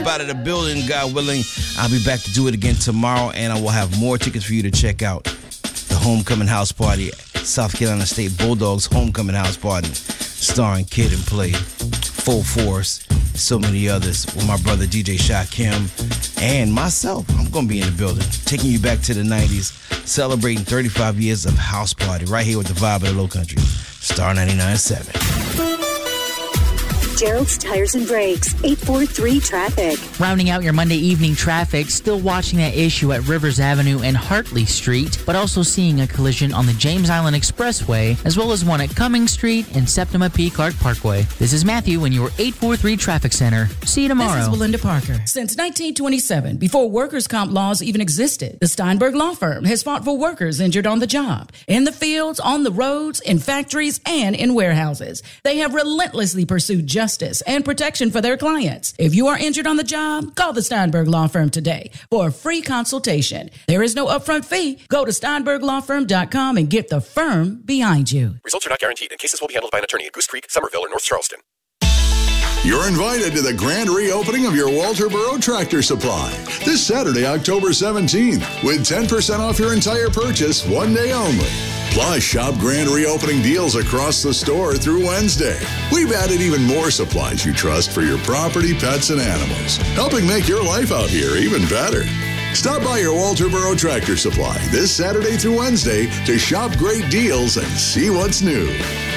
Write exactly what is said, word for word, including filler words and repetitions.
Out of the building, God willing. I'll be back to do it again tomorrow, and I will have more tickets for you to check out. The Homecoming House Party, South Carolina State Bulldogs Homecoming House Party, starring Kid and Play, Full Force, so many others, with my brother D J Shakim, and myself. I'm going to be in the building, taking you back to the nineties, celebrating thirty-five years of House Party, right here with the vibe of the Low Country. Star ninety-nine point seven. Gerald's Tires and Brakes, eight four three traffic. Rounding out your Monday evening traffic, still watching that issue at Rivers Avenue and Hartley Street, but also seeing a collision on the James Island Expressway, as well as one at Cummings Street and Septima P. Clark Parkway. This is Matthew in your eight four three Traffic Center. See you tomorrow. This is Belinda Parker. Since nineteen twenty-seven, before workers' comp laws even existed, the Steinberg Law Firm has fought for workers injured on the job, in the fields, on the roads, in factories, and in warehouses. They have relentlessly pursued justice and protection for their clients. If you are injured on the job, call the Steinberg Law Firm today for a free consultation. There is no upfront fee. Go to steinberg law firm dot com and get the firm behind you. Results are not guaranteed, and cases will be handled by an attorney at Goose Creek, Somerville, or North Charleston. You're invited to the grand reopening of your Walter Burrow Tractor Supply this Saturday, October seventeenth, with ten percent off your entire purchase, one day only. Plus, shop grand reopening deals across the store through Wednesday. We've added even more supplies you trust for your property, pets, and animals, helping make your life out here even better. Stop by your Walter Burrow Tractor Supply this Saturday through Wednesday to shop great deals and see what's new.